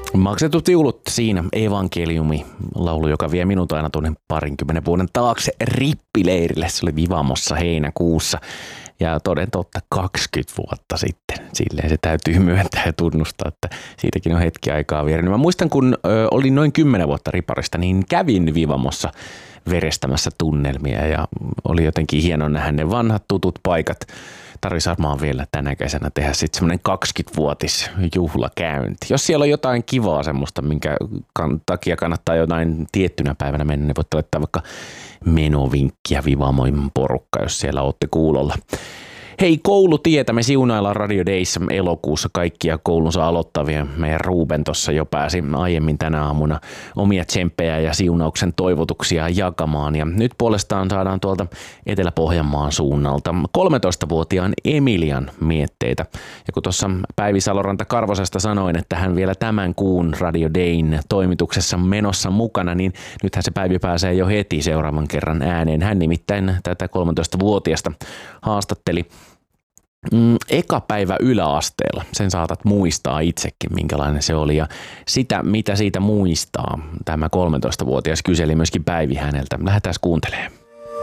Maksetut viulut siinä, evankeliumi, laulu, joka vie minut aina tuonne 20 vuoden taakse rippileirille. Se oli Vivamossa heinäkuussa ja toden totta 20 vuotta sitten. Silleen se täytyy myöntää ja tunnustaa, että siitäkin on hetki aikaa vienyt. Mä muistan, kun olin noin 10 vuotta riparista, niin kävin Vivamossa verestämässä tunnelmia ja oli jotenkin hieno nähdä ne vanhat tutut paikat. Tarvitsisi varmaan vielä tänä kesänä tehdä sitten semmoinen 20-vuotis juhlakäynti. Jos siellä on jotain kivaa semmoista, minkä takia kannattaa jotain tiettynä päivänä mennä, niin voitte laittaa vaikka menovinkkiä Vivamoin porukka, jos siellä olette kuulolla. Hei, koulutietä me siunaillaan Radio Dayssa elokuussa kaikkia koulunsa aloittavia. Meidän Ruben tuossa jo pääsi aiemmin tänä aamuna omia tsemppejä ja siunauksen toivotuksia jakamaan. Ja nyt puolestaan saadaan tuolta Etelä-Pohjanmaan suunnalta 13-vuotiaan Emilian mietteitä. Ja kun tuossa Päivi Saloranta Karvosesta sanoin, että hän vielä tämän kuun Radio Dayn toimituksessa menossa mukana, niin nythän se Päivi pääsee jo heti seuraavan kerran ääneen. Hän nimittäin tätä 13-vuotiasta haastatteli eka päivä yläasteella. Sen saatat muistaa itsekin, minkälainen se oli. Ja sitä, mitä siitä muistaa, tämä 13-vuotias kyseli myöskin Päivi häneltä. Lähdetään kuuntelemaan.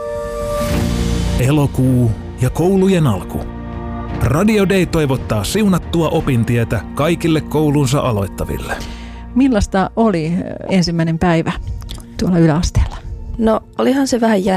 Elokuu ja koulujen alku. Radio Day toivottaa siunattua opintietä kaikille koulunsa aloittaville. Millaista oli ensimmäinen päivä tuolla yläasteella? No olihan se vähän